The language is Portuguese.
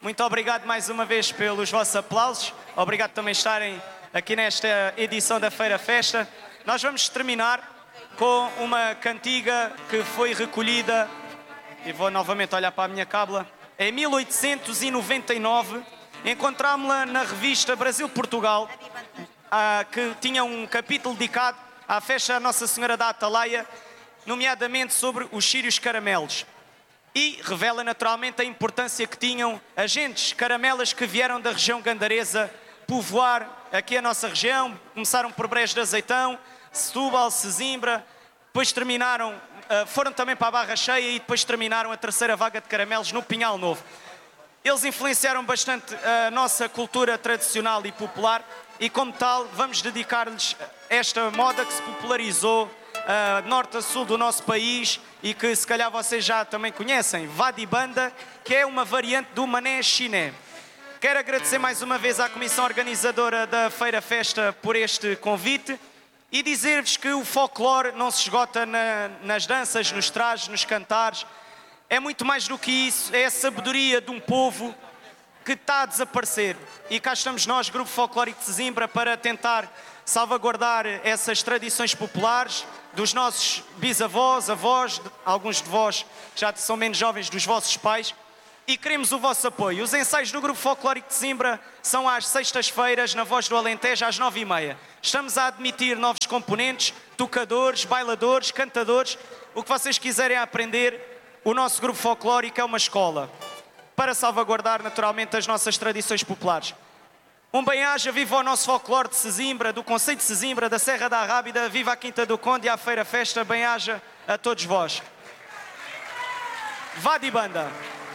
Muito obrigado mais uma vez pelos vossos aplausos. Obrigado também estarem aqui nesta edição da Feira Festa. Nós vamos terminar com uma cantiga que foi recolhida, e vou novamente olhar para a minha cábula, em 1899. Encontrámos-la na revista Brasil-Portugal, que tinha um capítulo dedicado à festa da Nossa Senhora da Atalaia, nomeadamente sobre os círios caramelos. E revela naturalmente a importância que tinham agentes caramelas que vieram da região gandaresa povoar aqui a nossa região. Começaram por Brejo de Azeitão, Setúbal, Sesimbra, depois terminaram, foram também para a Barra Cheia e depois terminaram a terceira vaga de caramelos no Pinhal Novo. Eles influenciaram bastante a nossa cultura tradicional e popular e, como tal, vamos dedicar-lhes esta moda que se popularizou norte a sul do nosso país e que se calhar vocês já também conhecem, Vadibanda, que é uma variante do mané chiné. Quero agradecer mais uma vez à comissão organizadora da Feira Festa por este convite e dizer-vos que o folclore não se esgota nas danças, nos trajes, nos cantares. É muito mais do que isso, é a sabedoria de um povo que está a desaparecer. E cá estamos nós, Grupo Folclórico de Sesimbra, para tentar salvaguardar essas tradições populares dos nossos bisavós, avós, alguns de vós já são menos jovens, dos vossos pais, e queremos o vosso apoio. Os ensaios do Grupo Folclórico de Sesimbra são às sextas-feiras, na Voz do Alentejo, às 9h30. Estamos a admitir novos componentes, tocadores, bailadores, cantadores, o que vocês quiserem aprender. O nosso grupo folclórico é uma escola para salvaguardar naturalmente as nossas tradições populares. Um bem-aja, viva o nosso folclore de Sesimbra, do concelho de Sesimbra, da Serra da Arrábida, viva a Quinta do Conde e a Feira Festa, bem-aja a todos vós. Vadibanda.